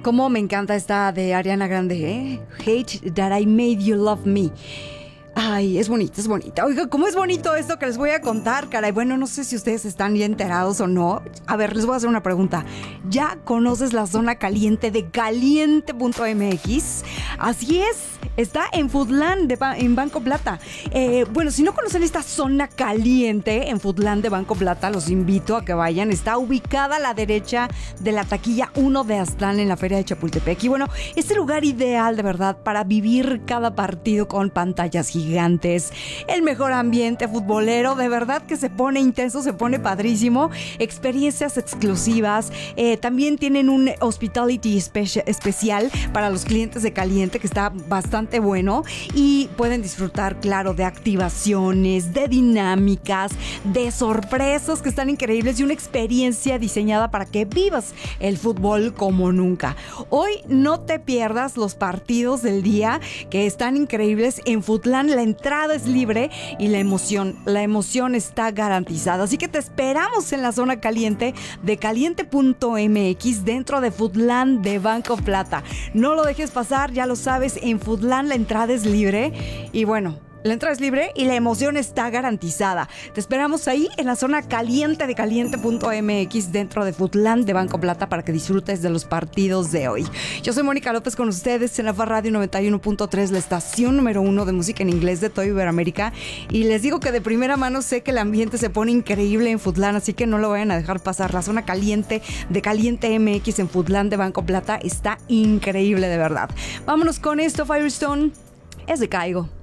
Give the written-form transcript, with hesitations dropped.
Cómo me encanta esta de Ariana Grande, ¿eh? Hate That I Made You Love Me. Ay, es bonita, es bonita. Oiga, ¿cómo es bonito esto que les voy a contar, caray? Bueno, no sé si ustedes están ya enterados o no. A ver, les voy a hacer una pregunta. ¿Ya conoces la zona caliente de caliente.mx? Así es, está en Foodland, en Banco Plata. Bueno, si no conocen esta zona caliente en Foodland de Banco Plata, los invito a que vayan. Está ubicada a la derecha de la taquilla 1 de Aztlán en la Feria de Chapultepec. Y bueno, es el lugar ideal, de verdad, para vivir cada partido con pantallas gigantes, el mejor ambiente futbolero, de verdad que se pone intenso, se pone padrísimo, experiencias exclusivas, también tienen un hospitality especial para los clientes de Caliente que está bastante bueno y pueden disfrutar, claro, de activaciones, de dinámicas, de sorpresas que están increíbles y una experiencia diseñada para que vivas el fútbol como nunca. Hoy no te pierdas los partidos del día que están increíbles en Foodland. La entrada es libre y la emoción está garantizada. Así que te esperamos en la zona caliente de caliente.mx dentro de Foodland de Banco Plata. No lo dejes pasar, ya lo sabes, en Foodland la entrada es libre y bueno, la entrada es libre y la emoción está garantizada. Te esperamos ahí en la zona caliente de caliente.mx dentro de Foodland de Banco Plata para que disfrutes de los partidos de hoy. Yo soy Mónica López con ustedes en la FAR Radio 91.3, la estación número 1 de música en inglés de toda Iberoamérica. Y les digo que de primera mano sé que el ambiente se pone increíble en Foodland, así que no lo vayan a dejar pasar. La zona caliente de Caliente MX en Foodland de Banco Plata está increíble, de verdad. Vámonos con esto, Firestone. Es de Caigo.